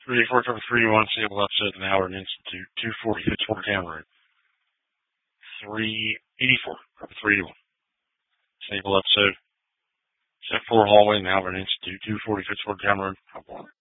384 cover 381, Sable episode of Howard Institute, 240 Fitzwater Camera Road. 384 cover 381. Sable episode, set 4 hallway in the Howard Institute, 240 Fitzwater Camera Road.